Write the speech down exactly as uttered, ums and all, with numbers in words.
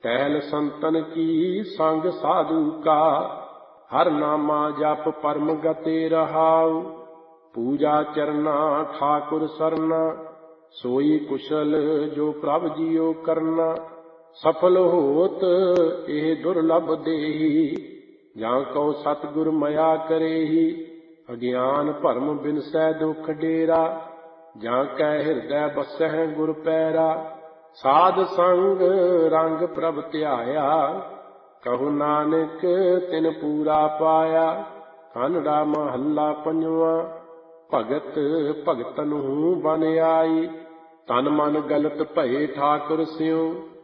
टहल संतन की संग साधु का, हर नामा जप परम गते रहाउ। पूजा चरना ठाकुर सरना, सोई कुशल जो प्रभ जियो करना। सफल होत एह दुर्लभ देही, जां कौ सतगुर मया करेही। अज्ञान भरम बिनसै दुख डेरा, जां कै हिरदै बसै गुर पैरा। साध संग रंग प्रभ ध्याया, कहु नानक तिन पूरा पाया। कानड़ा महला पंजवां, भगत भगतन हूँ बन आई। तन मन गलत भये ठाकुर स्यों,